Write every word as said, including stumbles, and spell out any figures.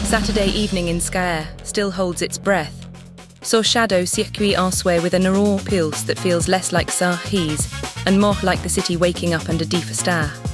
Saturday evening in Skaer still holds its breath. So shadow circuit elsewhere with an aurore pulse that feels less like Sarhis and more like the city waking up under deeper star.